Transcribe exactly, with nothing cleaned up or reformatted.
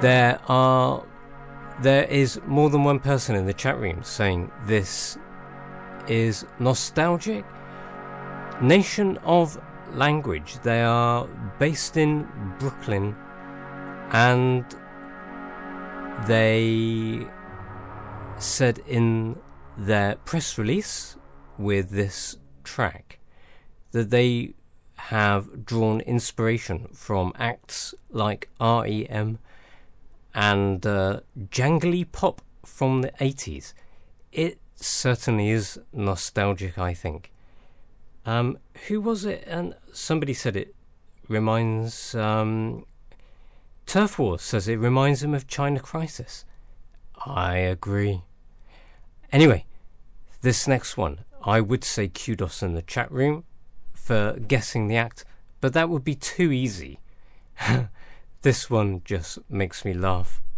there are there is more than one person in the chat room saying this is nostalgic. Nation of Language, they are based in Brooklyn, and they said in their press release with this track that they have drawn inspiration from acts like R E M and uh, jangly pop from the eighties. It certainly is nostalgic, I think. Um, who was it? And somebody said it reminds... Um, Turf Wars says it reminds them of China Crisis. I agree. Anyway, this next one, I would say kudos in the chat room for guessing the act, but that would be too easy. This one just makes me laugh